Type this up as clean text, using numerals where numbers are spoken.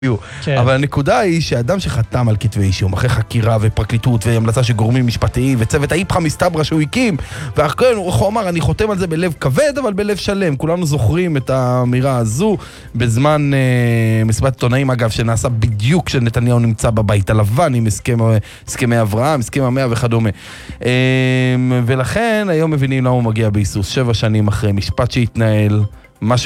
אבל הנקודה היא שאדם שחתם על כתבי אישום אחרי חקירה ופרקליטות והמלצה של גורמים משפטיים וצוות האיפכא מסתברא שהוא הקים, הוא אמר אני חותם על זה בלב כבד אבל בלב שלם. כולנו זוכרים את האמירה הזו בזמן מסיבת עיתונאים, אגב, שנעשה בדיוק כשנתניהו נמצא בבית הלבן עם הסכמי אברהם, הסכם המאה וכדומה. ולכן היום מבינים למה הוא מגיע בהיסוס 7 שנים אחרי משפט שהתנהל, משהו